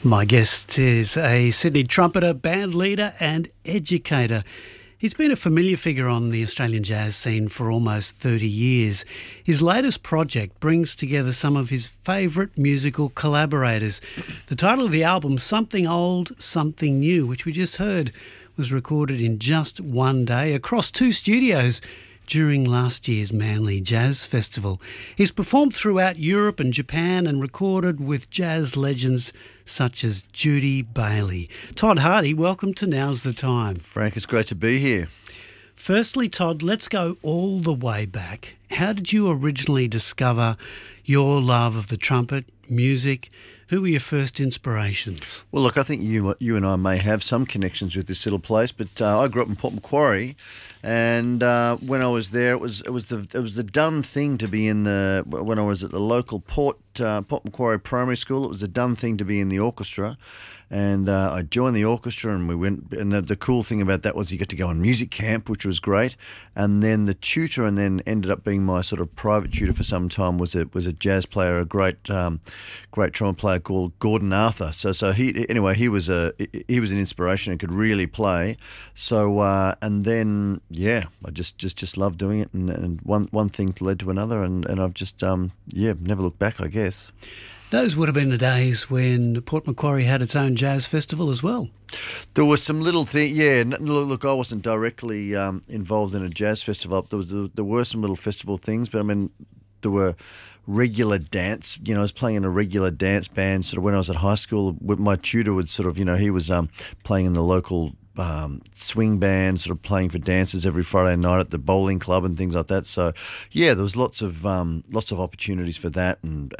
My guest is a Sydney trumpeter, band leader and educator. He's been a familiar figure on the Australian jazz scene for almost 30 years. His latest project brings together some of his favourite musical collaborators. The title of the album, Something Old, Something New, which we just heard, was recorded in just one day across two studios during last year's Manly Jazz Festival. He's performed throughout Europe and Japan and recorded with jazz legends such as Judy Bailey. Todd Hardy, welcome to Now's the Time. Frank, it's great to be here. Firstly, Todd, let's go all the way back. How did you originally discover your love of the trumpet, music? Who were your first inspirations? Well, look, I think you and I may have some connections with this little place, but I grew up in Port Macquarie, and when I was there, it was the done thing to be in the. When I was at the local Port Macquarie Primary School, it was a done thing to be in the orchestra. And I joined the orchestra, and we went. And the cool thing about that was you get to go on music camp, which was great. And then the tutor, and then ended up being my sort of private tutor for some time, was a jazz player, a great trumpet player called Gordon Arthur. So he was an inspiration and could really play. So and then I just loved doing it, and one thing led to another, and I've just never looked back, I guess. Those would have been the days when Port Macquarie had its own jazz festival as well. There was some little thing, Look, I wasn't directly involved in a jazz festival. There were some little festival things, but I mean, there were regular dance. I was playing in a regular dance band. Sort of when I was at high school, with my tutor would sort of, he was playing in the local swing band, sort of playing for dancers every Friday night at the bowling club and things like that. So there was lots of opportunities for that,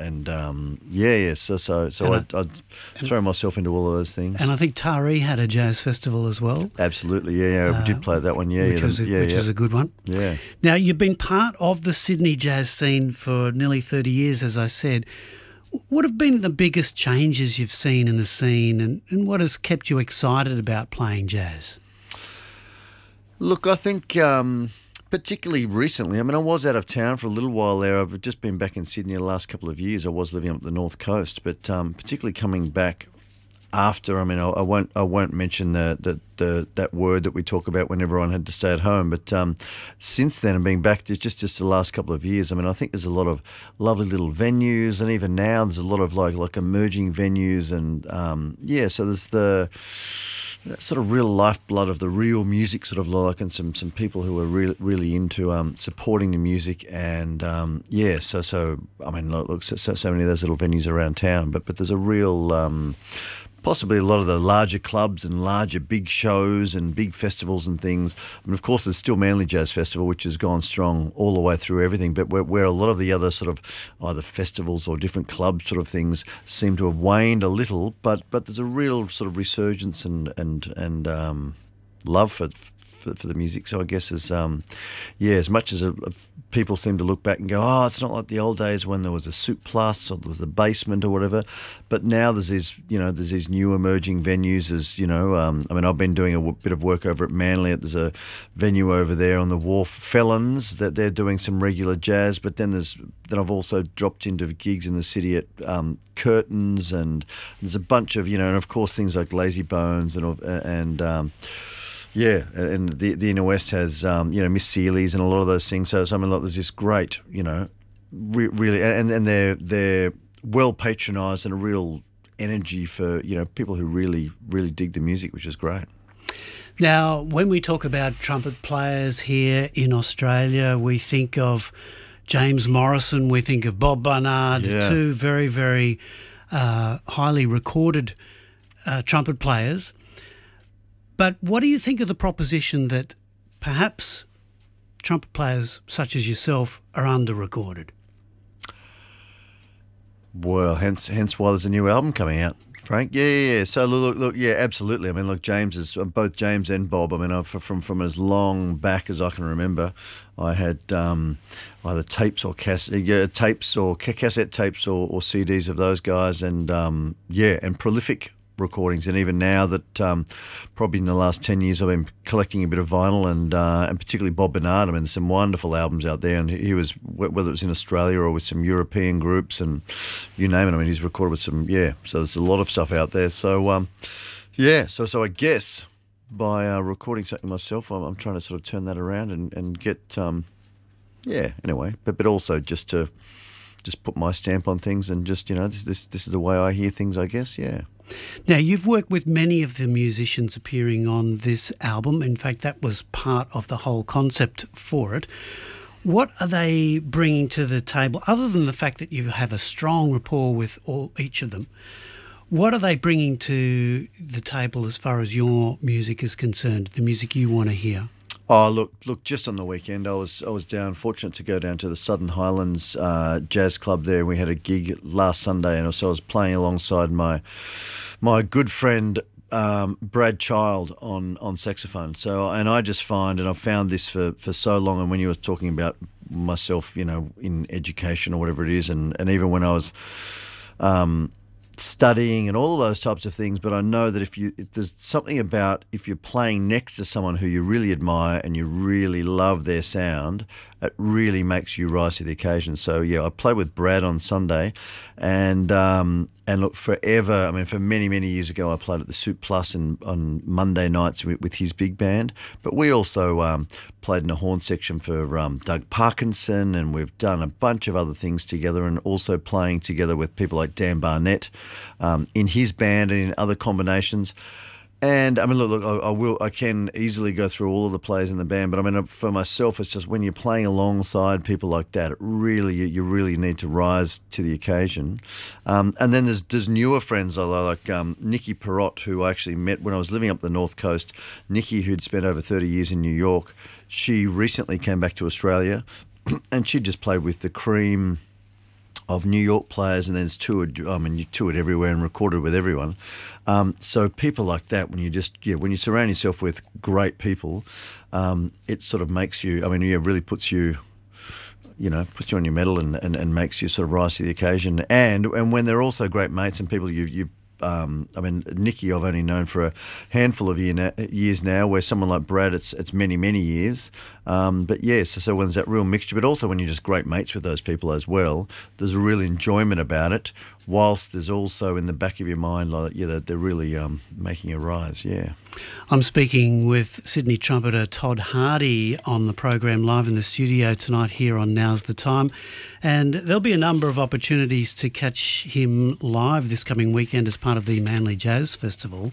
So I'd throw myself into all of those things. And I think Taree had a jazz festival as well. Absolutely, we did play that one, which was a good one. Yeah. Now, you've been part of the Sydney jazz scene for nearly 30 years, as I said. What have been the biggest changes you've seen in the scene, and what has kept you excited about playing jazz? Look, I think particularly recently, I mean, I was out of town for a little while there. I've just been back in Sydney the last couple of years. I was living up the North Coast, but particularly coming back after, I mean, I won't mention that word that we talk about when everyone had to stay at home. But since then, and being back just the last couple of years, I mean, I think there's a lot of lovely little venues, and even now there's a lot of like emerging venues, and so there's that sort of real lifeblood of the real music, sort of like, and some people who are really into supporting the music, and so I mean, look, so many of those little venues around town, but there's a real possibly a lot of the larger clubs and larger big shows and big festivals and things. I mean, of course, there's still Manly Jazz Festival, which has gone strong all the way through everything, but where a lot of the other sort of either festivals or different club sort of things seem to have waned a little, but there's a real sort of resurgence and love for the music. So I guess as much as people seem to look back and go, oh, it's not like the old days when there was a Soup Plus or there was a basement or whatever. But now there's these new emerging venues. I mean, I've been doing a bit of work over at Manly. There's a venue over there on the wharf, Felons, that they're doing some regular jazz. But then I've also dropped into gigs in the city at Curtains, and there's a bunch of, and of course things like Lazy Bones and the Inner West has, Miss Seeley's and a lot of those things. So I mean, like, there's this great, really, and they're well patronised and a real energy for, people who really, really dig the music, which is great. Now, when we talk about trumpet players here in Australia, we think of James Morrison, we think of Bob Barnard, two very, very highly recorded trumpet players. But what do you think of the proposition that perhaps trumpet players such as yourself are under-recorded? Well, hence why there's a new album coming out, Frank. Yeah. So look, absolutely. I mean, look, both James and Bob. I mean, from as long back as I can remember, I had either cassette tapes or CDs of those guys, and prolific recordings, and even now that probably in the last 10 years I've been collecting a bit of vinyl, and particularly Bob Bernard. I mean, there's some wonderful albums out there, and he was, whether it was in Australia or with some European groups and you name it, I mean, he's recorded with some, so there's a lot of stuff out there. So, so I guess by recording something myself, I'm trying to sort of turn that around and get, anyway, but also just to put my stamp on things and just, this is the way I hear things, I guess, Now, you've worked with many of the musicians appearing on this album. In fact, that was part of the whole concept for it. What are they bringing to the table, other than the fact that you have a strong rapport with each of them? What are they bringing to the table as far as your music is concerned, the music you want to hear? Oh, look! Just on the weekend, I was fortunate to go down to the Southern Highlands Jazz Club there. We had a gig last Sunday, and so I was playing alongside my good friend Brad Child on saxophone. So, and I just find, and I've found this for so long. And when you were talking about myself, in education or whatever it is, and even when I was studying and all of those types of things, but I know that if there's something about if you're playing next to someone who you really admire and you really love their sound, it really makes you rise to the occasion. So I played with Brad on Sunday, and look, forever, I mean, for many, many years ago, I played at the Soup Plus on Monday nights with his big band. But we also played in a horn section for Doug Parkinson, and we've done a bunch of other things together, and also playing together with people like Dan Barnett in his band and in other combinations. And I mean, look, I can easily go through all of the players in the band, but I mean, for myself, it's just when you're playing alongside people like that, you really need to rise to the occasion. And then there's newer friends like Nikki Perrott, who I actually met when I was living up the North Coast. Nikki, who'd spent over 30 years in New York, she recently came back to Australia, and she just played with the cream of New York players, and then toured. I mean, you toured everywhere and recorded with everyone. So people like that, when you surround yourself with great people, it sort of makes you. I mean, really puts you on your mettle and makes you sort of rise to the occasion. And when they're also great mates and people you. I mean, Nikki I've only known for a handful of years now, where someone like Brad, it's many, many years. But yes, so when there's that real mixture, but also when you're just great mates with those people as well, there's a real enjoyment about it, whilst there's also in the back of your mind, like, they're really making a rise, I'm speaking with Sydney trumpeter Todd Hardy on the program live in the studio tonight here on Now's the Time. And there'll be a number of opportunities to catch him live this coming weekend as part of the Manly Jazz Festival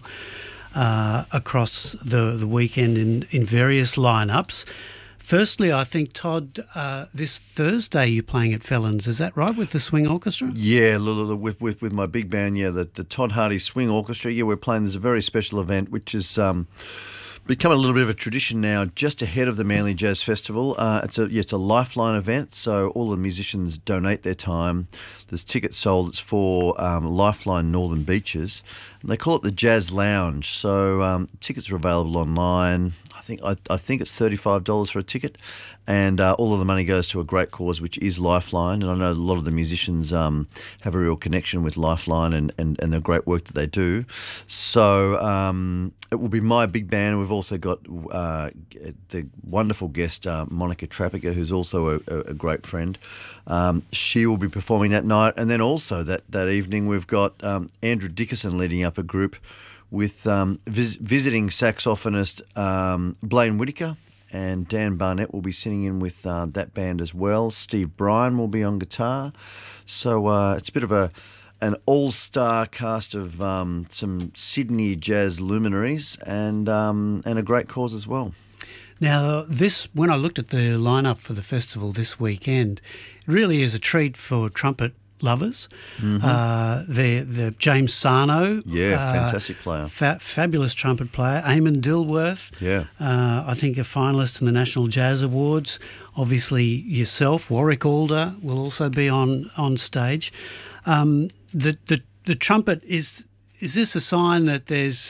across the weekend in various lineups. Firstly, I think, Todd, this Thursday you're playing at Felons, is that right, with the Swing Orchestra? Yeah, with my big band, the Todd Hardy Swing Orchestra. We're playing. There's a very special event which has become a little bit of a tradition now, just ahead of the Manly Jazz Festival. It's a lifeline event, so all the musicians donate their time. There's tickets sold. It's for Lifeline Northern Beaches. And they call it the Jazz Lounge. So tickets are available online. I think it's $35 for a ticket, and all of the money goes to a great cause, which is Lifeline. And I know a lot of the musicians have a real connection with Lifeline and the great work that they do. So it will be my big band. We've also got the wonderful guest Monica Trappiger, who's also a great friend. She will be performing that night, and then also that evening we've got Andrew Dickerson leading up a group with visiting saxophonist Blaine Whitaker, and Dan Barnett will be sitting in with that band as well. Steve Bryan will be on guitar. So it's a bit of an all-star cast of some Sydney jazz luminaries and a great cause as well. Now, when I looked at the lineup for the festival this weekend, it really is a treat for trumpet lovers. Mm-hmm. The James Sarno, fantastic player, fabulous trumpet player. Eamon Dilworth, I think a finalist in the National Jazz Awards. Obviously, yourself, Warwick Alder, will also be on stage. The trumpet is is this a sign that there's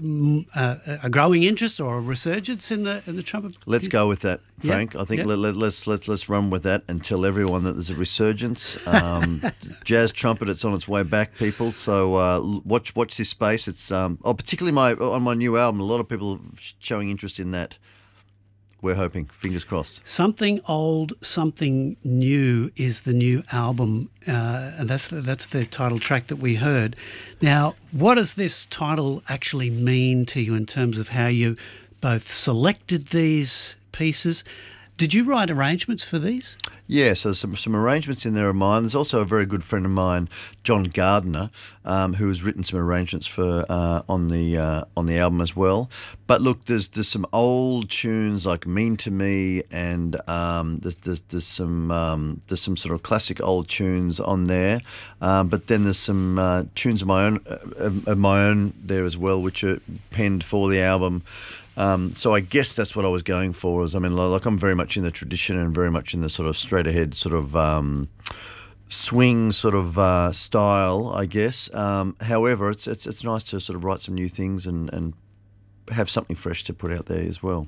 a growing interest or a resurgence in the trumpet? Let's go with that, Frank. Yep. I think Yep. let's run with that and tell everyone that there's a resurgence. Jazz trumpet, it's on its way back, people. So watch this space. It's particularly on my new album. A lot of people showing interest in that. We're hoping, fingers crossed. Something Old, Something New is the new album, and that's the title track that we heard. Now, what does this title actually mean to you in terms of how you both selected these pieces? Did you write arrangements for these? Yeah, so some arrangements in there of mine. There's also a very good friend of mine, John Gardner, who has written some arrangements for on the album as well. But look, there's some old tunes like "Mean to Me," and there's some sort of classic old tunes on there. But then there's some tunes of my own there as well, which are penned for the album. So I guess that's what I was going for. I'm very much in the tradition and very much in the sort of straight ahead sort of swing sort of style, I guess. However, it's nice to sort of write some new things and have something fresh to put out there as well.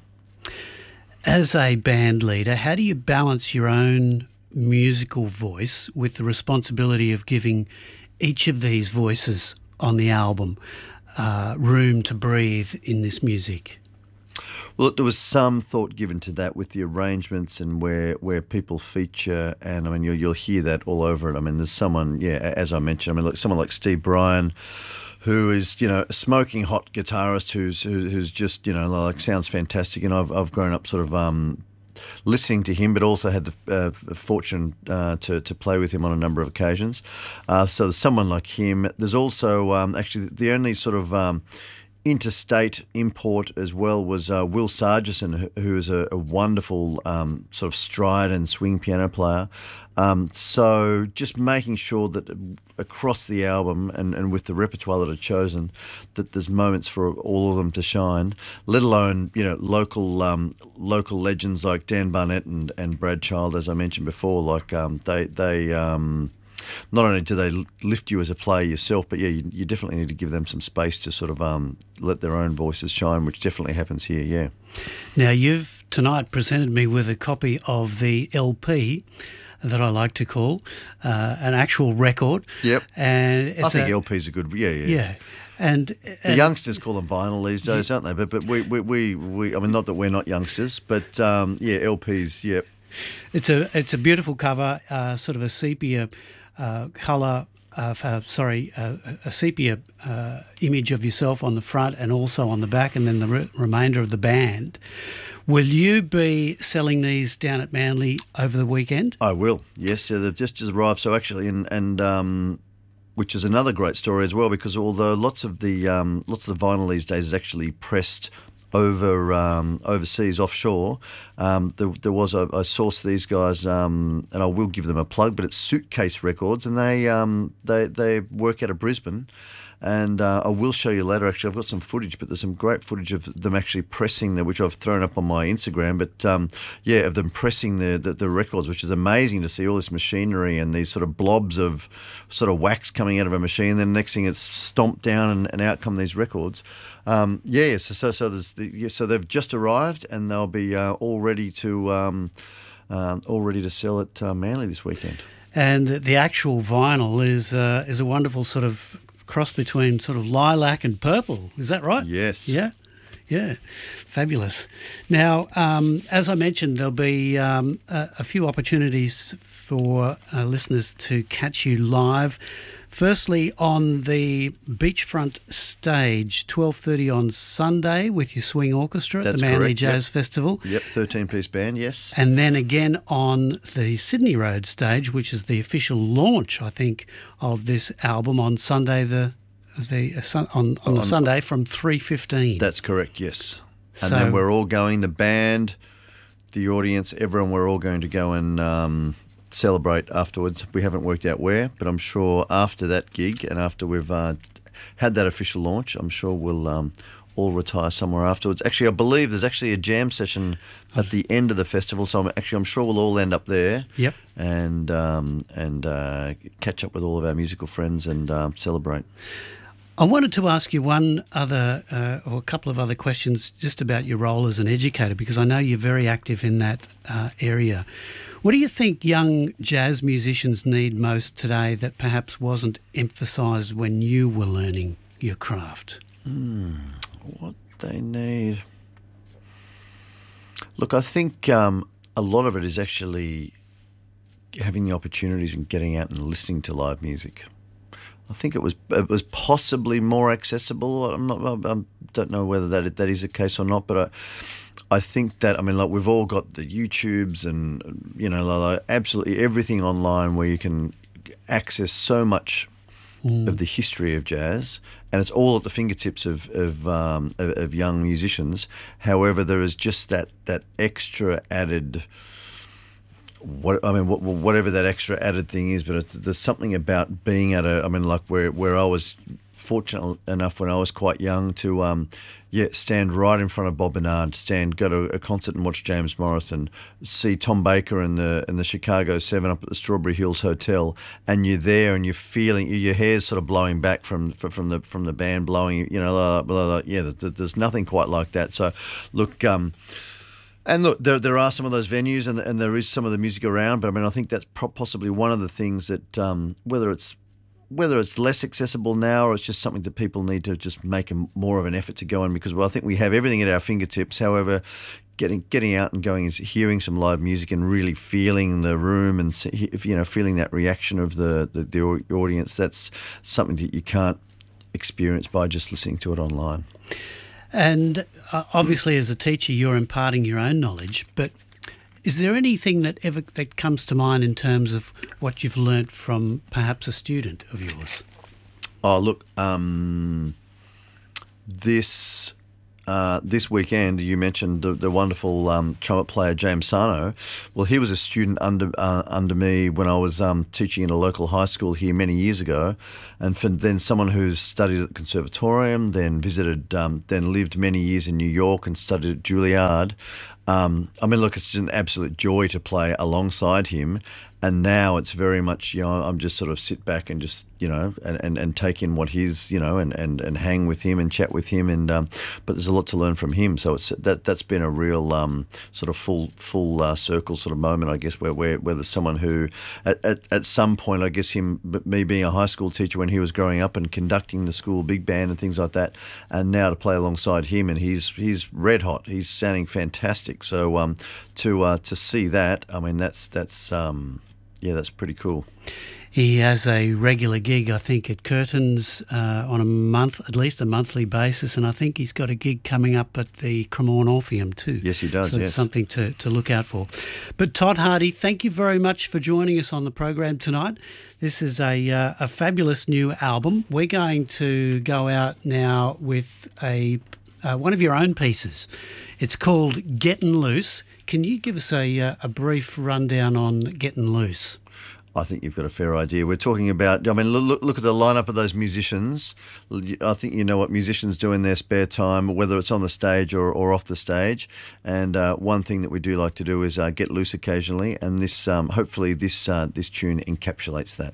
As a band leader, how do you balance your own musical voice with the responsibility of giving each of these voices on the album room to breathe in this music? Well, there was some thought given to that with the arrangements and where people feature, and I mean you'll hear that all over it. I mean, there's someone, as I mentioned, someone like Steve Bryan, who is a smoking hot guitarist who's just sounds fantastic, and I've grown up sort of listening to him, but also had the fortune to play with him on a number of occasions. So there's someone like him. There's also actually the only sort of interstate import as well was Will Sargison, who is a wonderful sort of stride and swing piano player. So just making sure that across the album and with the repertoire that I've chosen, that there's moments for all of them to shine, let alone local legends like Dan Barnett and Brad Child, as I mentioned before. Like they not only do they lift you as a player yourself, but you definitely need to give them some space to sort of let their own voices shine, which definitely happens here, yeah. Now, you've tonight presented me with a copy of the LP that I like to call an actual record. Yep. And I think LPs are good, yeah. Yeah. And the youngsters call them vinyl these days, don't they? But we I mean, not that we're not youngsters, but LPs, yep. It's a beautiful cover, sort of a sepia colour, a sepia image of yourself on the front and also on the back, and then the remainder of the band. Will you be selling these down at Manly over the weekend? I will, yes. They've just arrived. So actually, and which is another great story as well, because although lots of the vinyl these days is actually pressed overseas, offshore. There was I sourced these guys, and I will give them a plug. But it's Suitcase Records, and they work out of Brisbane. And I will show you later. Actually, I've got some footage, but there's some great footage of them actually pressing which I've thrown up on my Instagram. But of them pressing the records, which is amazing to see all this machinery and these sort of blobs of sort of wax coming out of a machine. And then the next thing, it's stomped down and out come these records. So they've just arrived, and they'll be all ready to sell at Manly this weekend. And the actual vinyl is a wonderful sort of cross between sort of lilac and purple. Is that right? Yes. Yeah. Fabulous. Now, as I mentioned, there'll be a few opportunities for listeners to catch you live. Firstly, on the Beachfront stage, 12:30 on Sunday with your swing orchestra at the Manly Jazz Festival. Yep, 13-piece band, yes. And then again on the Sydney Road stage, which is the official launch, I think, of this album on Sunday, on the Sunday from 3:15. That's correct, yes. And then we're all going, the band, the audience, everyone, we're all going to go and celebrate afterwards. We haven't worked out where, but I'm sure after that gig and after we've had that official launch, I'm sure we'll all retire somewhere afterwards. Actually, I believe there's actually a jam session at the end of the festival, so I'm sure we'll all end up there. Yep. And catch up with all of our musical friends and celebrate. I wanted to ask you one other or a couple of other questions just about your role as an educator, because I know you're very active in that area. What do you think young jazz musicians need most today that perhaps wasn't emphasised when you were learning your craft? What they need? Look, I think a lot of it is actually having the opportunities and getting out and listening to live music. I think it was possibly more accessible. I don't know whether that is the case or not, but I think that, I mean, like, we've all got the YouTubes and, you know, like absolutely everything online where you can access so much of the history of jazz, and it's all at the fingertips of young musicians. However, there is just that extra added, whatever that extra added thing is, but there's something about being at where I was fortunate enough when I was quite young to stand right in front of Bob Bernard, go to a concert and watch James Morrison, see Tom Baker and the Chicago 7 up at the Strawberry Hills Hotel, and you're there and you're feeling your hair's sort of blowing back from the band blowing, you know, there's nothing quite like that. So look. And look, there are some of those venues, and there is some of the music around. But I mean, I think that's possibly one of the things that whether it's less accessible now, or it's just something that people need to just make more of an effort to go on, because I think we have everything at our fingertips. However, getting out and going is hearing some live music and really feeling the room and feeling that reaction of the audience. That's something that you can't experience by just listening to it online. And obviously, as a teacher, you're imparting your own knowledge, but is there anything that comes to mind in terms of what you've learnt from perhaps a student of yours? Oh, look, this weekend you mentioned the wonderful trumpet player James Sarno. Well, he was a student under me when I was teaching in a local high school here many years ago, and then someone who's studied at the Conservatorium, then lived many years in New York and studied at Juilliard. Look, it's an absolute joy to play alongside him. And now it's very much, I'm just sort of sit back and just, and take in what he's, and hang with him and chat with him. And but there's a lot to learn from him. So that's been a real sort of full circle sort of moment, I guess, where there's someone who at some point, I guess me being a high school teacher when he was growing up and conducting the school big band and things like that, and now to play alongside him, and he's red hot. He's sounding fantastic. So to see that, I mean, that's pretty cool. He has a regular gig, I think, at Curtin's on at least a monthly basis, and I think he's got a gig coming up at the Cremorne Orpheum too. Yes, he does, so it's something to look out for. But Todd Hardy, thank you very much for joining us on the program tonight. This is a fabulous new album. We're going to go out now with one of your own pieces. It's called Gettin' Loose. Can you give us a brief rundown on Gettin' Loose? I think you've got a fair idea. We're talking about, look at the lineup of those musicians. I think you know what musicians do in their spare time, whether it's on the stage or off the stage. And one thing that we do like to do is get loose occasionally, and this hopefully this tune encapsulates that.